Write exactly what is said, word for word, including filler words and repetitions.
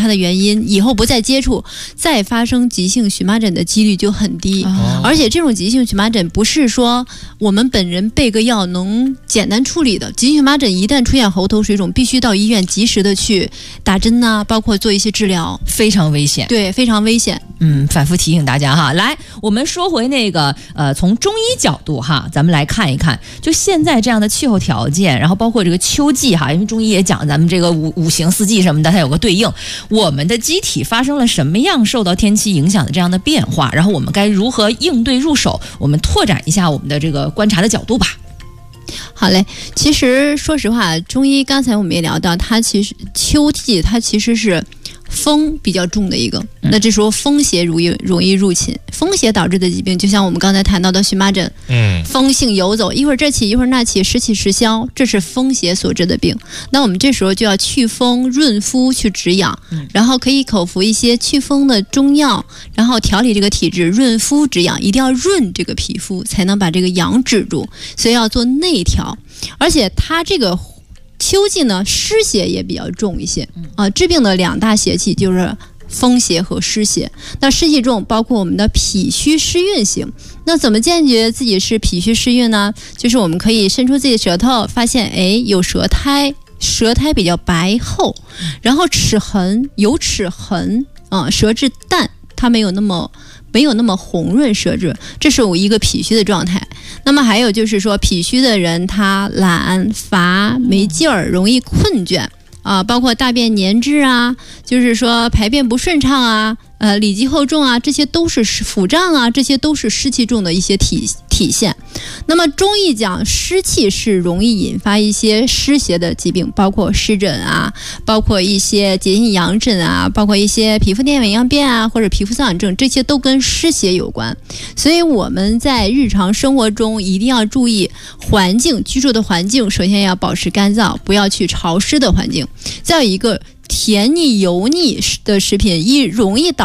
它的原因，以后不再接触，再发生急性荨麻疹的几率就很低。哦、而且这种急性荨麻疹不是说我们本人备个药能简单处理的，急性荨麻疹一旦出现喉头水肿，必须到医院及时的去打针呐、啊，包括做一些治疗， 非常危险。 对，非常危险。 嗯，反复提醒大家哈。来，我们说回那个呃，从中医角度哈，咱们来看一看，就现在这样的气候条件，然后包括这个秋季哈，因为中医也讲咱们这个五五行四季什么的，它有个对应，我们的机体发生了什么样受到天气影响的这样的变化，然后我们该如何应对入手？我们拓展一下我们的这个观察的角度吧。 好嘞，其实说实话，中医刚才我们也聊到，它其实秋季它其实是风比较重的一个，那这时候风邪容易容易入侵，风邪导致的疾病，就像我们刚才谈到的荨麻疹，嗯，风性游走，一会儿这起一会儿那起，时起时消，这是风邪所致的病。那我们这时候就要祛风润肤去止痒，然后可以口服一些祛风的中药，然后调理这个体质，润肤止痒，一定要润这个皮肤，才能把这个痒止住，所以要做内调。而且它这个秋季呢，湿邪也比较重一些啊。治病的两大邪气就是风邪和湿邪。那湿气重，包括我们的脾虚湿蕴型。那怎么鉴别自己是脾虚湿蕴呢？就是我们可以伸出自己的舌头，发现哎有舌苔，舌苔比较白厚，然后齿痕有齿痕啊，舌质淡，它没有那么。没有那么红润舌质，这是我一个脾虚的状态。那么还有就是说，脾虚的人他懒乏没劲儿，容易困倦啊，包括大便粘滞啊，就是说排便不顺畅啊，呃，里积厚重啊，这些都是腹胀啊，这些都是湿气重的一些体体现。那么中医讲，湿气是容易引发一些湿邪的疾病，包括湿疹啊，包括一些结性痒疹啊，包括一些皮肤电位样变啊，或者皮肤瘙痒症，这些都跟湿邪有关。所以我们在日常生活中一定要注意环境，居住的环境首先要保持干燥，不要去潮湿的环境。再有一个甜腻油腻的食品，一容易导